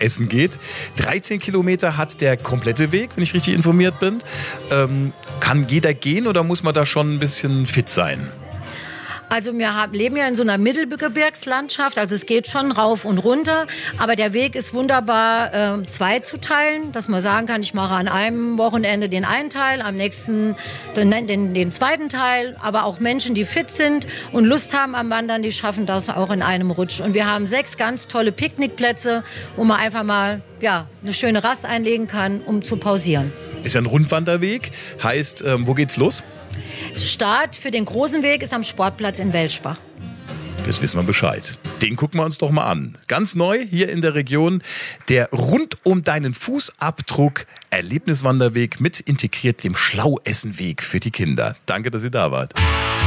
essen geht. 13 Kilometer hat der komplette Weg, wenn ich richtig informiert bin. Kann jeder gehen oder muss man da schon ein bisschen fit sein? Also wir leben ja in so einer Mittelgebirgslandschaft, also es geht schon rauf und runter, aber der Weg ist wunderbar zweizuteilen, dass man sagen kann, ich mache an einem Wochenende den einen Teil, am nächsten den zweiten Teil, aber auch Menschen, die fit sind und Lust haben am Wandern, die schaffen das auch in einem Rutsch. Und wir haben 6 ganz tolle Picknickplätze, wo man einfach mal eine schöne Rast einlegen kann, um zu pausieren. Ist ja ein Rundwanderweg, heißt, wo geht's los? Start für den großen Weg ist am Sportplatz in Welschbach. Jetzt wissen wir Bescheid. Den gucken wir uns doch mal an. Ganz neu hier in der Region, der rund um deinen Fußabdruck Erlebniswanderweg mit integriertem Schlauessenweg für die Kinder. Danke, dass ihr da wart.